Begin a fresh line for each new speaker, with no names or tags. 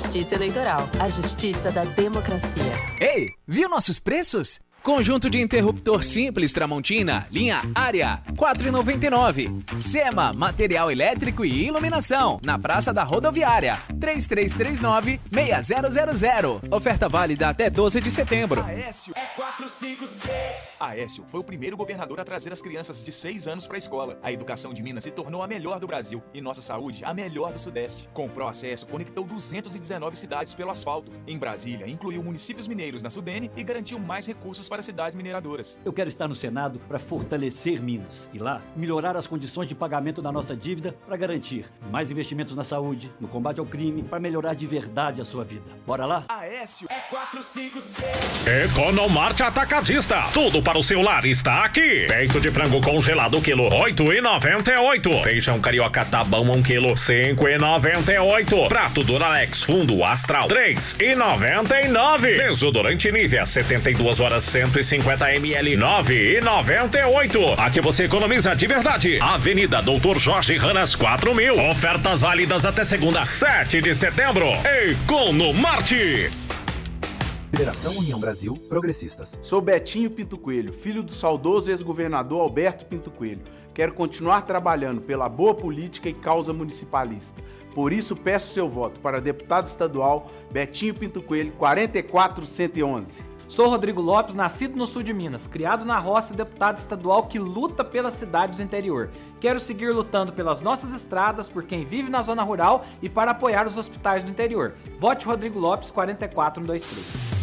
Justiça Eleitoral, a justiça da democracia.
Ei, viu nossos preços? Conjunto de interruptor simples Tramontina, linha Área, R$ 4,99. Sema, material elétrico e iluminação, na Praça da Rodoviária, 3339-6000. Oferta válida até 12 de setembro.
Aécio é 456. Aécio foi o primeiro governador a trazer as crianças de 6 anos para a escola. A educação de Minas se tornou a melhor do Brasil e nossa saúde a melhor do Sudeste. Com o Proacesso, conectou 219 cidades pelo asfalto. Em Brasília, incluiu municípios mineiros na Sudene e garantiu mais recursos para cidades mineradoras.
Eu quero estar no Senado para fortalecer Minas e lá melhorar as condições de pagamento da nossa dívida para garantir mais investimentos na saúde, no combate ao crime, para melhorar de verdade a sua vida. Bora lá?
Aécio é 456.
Economarte Atacadista. Tudo para o seu lar está aqui. Peito de frango congelado quilo, R$ 8,98. Feijão carioca Tabão 1 quilo, R$ 5,98. Prato Duralex Fundo Astral, R$ 3,99. Desodorante Nivea 72 horas 150 ml, R$ 9,98. Aqui você economiza de verdade. Avenida Doutor Jorge Ranas 4000. Ofertas válidas até segunda, 7 de setembro. Economarte.
Federação União Brasil Progressistas.
Sou Betinho Pinto Coelho, filho do saudoso ex-governador Alberto Pinto Coelho. Quero continuar trabalhando pela boa política e causa municipalista. Por isso peço seu voto para deputado estadual Betinho Pinto Coelho, 44111.
Sou Rodrigo Lopes, nascido no sul de Minas, criado na roça e deputado estadual que luta pelas cidades do interior. Quero seguir lutando pelas nossas estradas, por quem vive na zona rural e para apoiar os hospitais do interior. Vote Rodrigo Lopes, 44123.